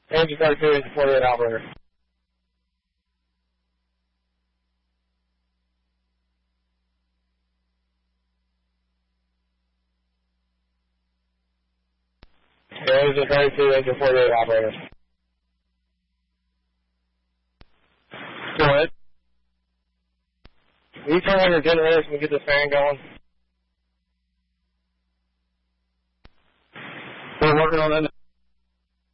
Engine start series 48 operator. Engine 32, engine 48 operator. Go ahead. Will you turn on your generators and get this fan going? We're working on that.